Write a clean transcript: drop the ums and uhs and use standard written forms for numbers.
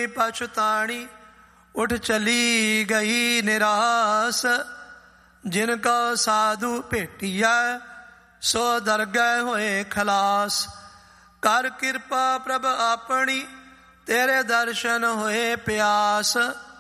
ਪਛਤਾਣੀ, ਉੱਠ ਚਲੀ ਗਈ ਨਿਰਾਸ। ਜਿਨ ਕੋ ਸਾਧੂ ਭੇਟੀਐ, ਸੋ ਦਰਗਹਿ ਹੋਏ ਖਲਾਸ। ਕਰ ਕਿਰਪਾ ਪ੍ਰਭ ਆਪਣੀ, ਤੇਰੇ ਦਰਸ਼ਨ ਹੋਏ ਪਿਆਸ।